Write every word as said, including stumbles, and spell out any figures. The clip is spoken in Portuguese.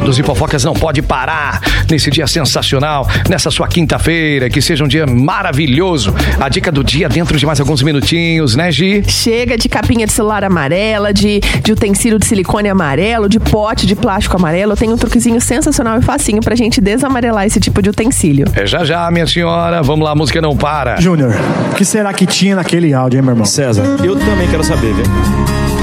babados e fofocas não pode parar nesse dia sensacional, nessa sua quinta-feira, que seja um dia maravilhoso. A dica do dia dentro de mais alguns minutinhos, né, Gi? Chega de capinha de celular amarela, de, de utensílio de silicone amarelo, de pote de plástico amarelo. Eu tenho um truquezinho sensacional e facinho pra gente desamarelar esse tipo de utensílio. É já já, minha senhora. Vamos lá, a música não para. Júnior, o que será que tinha naquele áudio, hein, meu irmão? César, eu também quero saber, velho.